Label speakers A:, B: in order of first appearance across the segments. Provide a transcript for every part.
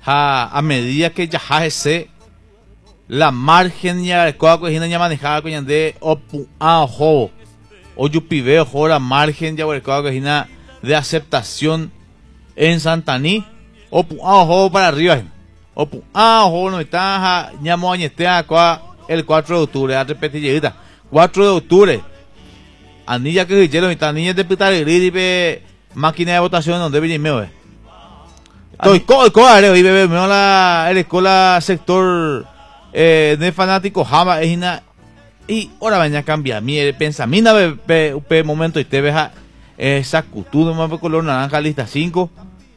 A: a medida que ya se la margen ya coa que ya manejaba con de ojo o yupive ojo la margen ya coa que de aceptación en Santaní ojo para arriba ojo no está ñamo añestea el 4 de octubre a repetir 4 de octubre anilla que hielo está niña de pitar máquina de votación donde viene me estoy y bebé me la escuela sector de fanático jama es y ahora venía a cambiar mi pensamiento pe momento y te veja esa cultura más color naranja lista 5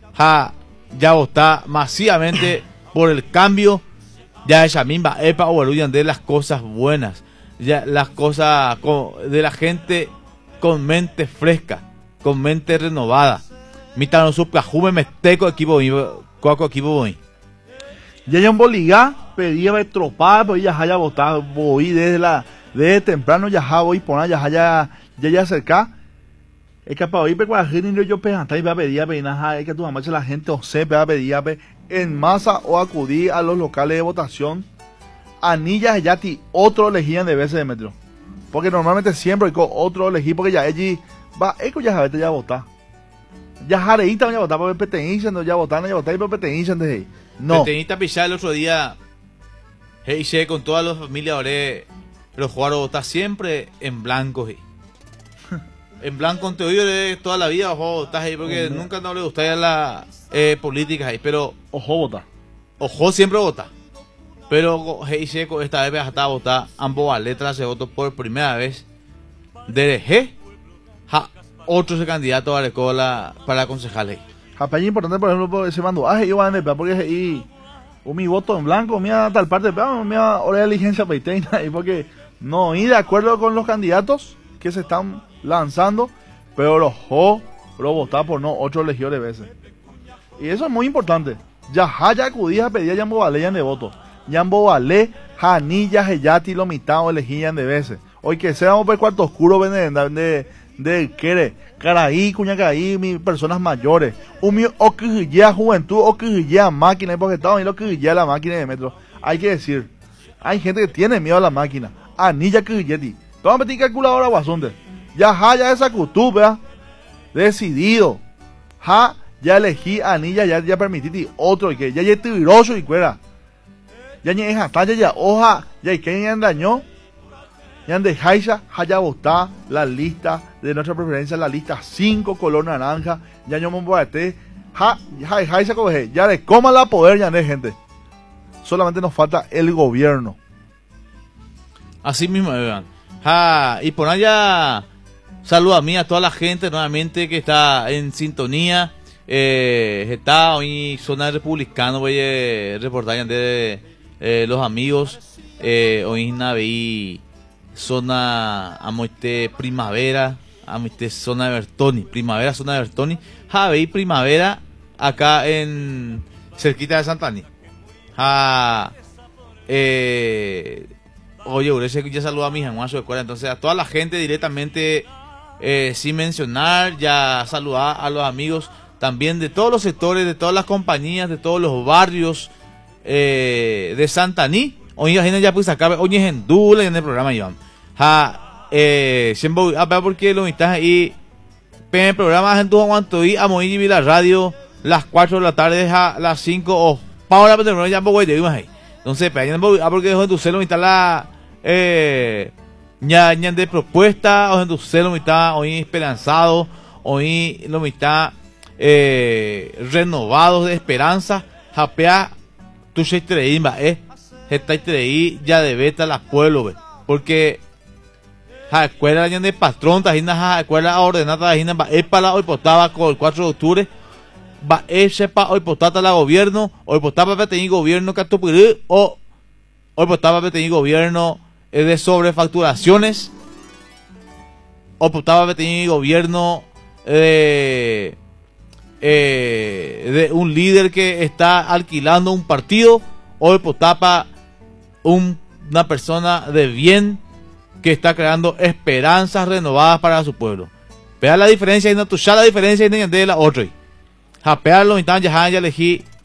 A: ya vota masivamente por el cambio ya esa misma epa o de las cosas buenas ya las cosas de la gente con mente fresca con mente renovada mitad no supla jume me teco equipo coco equipo voy
B: ya en Bolívar pedía tropada pues ya haya votado voy desde temprano ya voy poner ya cerca es que para hoy pe cuando yo hasta iba a pedir es que tu mamá la gente o se va a pedir en masa o acudir a los locales de votación anillas ya ti otro elegían de veces de metro porque normalmente siempre hay otro elegir porque ya allí va ya sabes ya votar ya jareíta ya votar porque petenín no ya votar y por petenín desde no
A: petenita pichar el otro día hice con todas las familias ahora pero jugar o votar siempre en blanco en blanco te oigo de toda la vida ojo estás ahí porque nunca no le gustaría las políticas ahí pero
B: ojo vota
A: ojo siempre vota pero hice esta vez hasta votar ambos letras se votó por primera vez de otro candidato a la escuela para concejales
B: es importante por ejemplo ese mando yo van a porque ahí mi voto en blanco mira tal parte mira hora de diligencia peiteina y porque no y de acuerdo con los candidatos que se están lanzando pero los votar por no otro elegidores de veces y eso es muy importante ya acudía a pedir ya valeyan de voto Yambo Vale, Janilla, Heyati, lo mitad o elegían de veces. Hoy que seamos por cuarto oscuro de quere, caraí, cuñacaí, mis personas mayores. O que ya juventud, o que ya máquina, porque estamos viendo que ya la máquina de metro. Hay que decir, hay gente que tiene miedo a la máquina. Anilla que yeti. Toma meter calculadora guasonte. Ya esa costumbre, decidido. Ya elegí anilla, ya permití otro, que ya tiroso y cuera. Ya ni es hasta ya hoja ya que ya dañó ya de Haisha haya votado la lista de nuestra preferencia la lista 5 color naranja ya no me voy Haisha coge ya de coma la poder ya de gente solamente nos falta el gobierno
A: así mismo y por allá saludo a mí a toda la gente nuevamente que está en sintonía está hoy zona republicana voy a reportar de los amigos hoy naveí zona amoite primavera amoite zona de Bertoni primavera zona de Bertoni javeí primavera acá en cerquita de Santani oye Urese ya saluda a mi Juan su escuela entonces a toda la gente directamente sin mencionar ya saludar a los amigos también de todos los sectores de todas las compañías de todos los barrios de Santaní hoy ya pues acá hoy es en Dula en el programa Iván siempre a ver porque lo estás ahí en el programa en tu aguanto y a morir la radio las 4 de la tarde a las 5 o para la ya poco de ahí entonces porque dejó en tu celo está la ya de propuesta o en tu celo está hoy esperanzado hoy lo está renovados de esperanza japea tu se treimba está treí ya de beta las pueblos porque escuela de patrón tajina escuela ordenada tajina es para hoy potaba con el 4 de octubre va sepa hoy potata la gobierno hoy potaba para tener gobierno que o hoy potaba para tener gobierno de sobrefacturaciones o potaba para tener gobierno de un líder que está alquilando un partido o potapa una persona de bien que está creando esperanzas renovadas para su pueblo. Vea la diferencia y no tu la diferencia y de la otra. Japearlo y tan ya elegí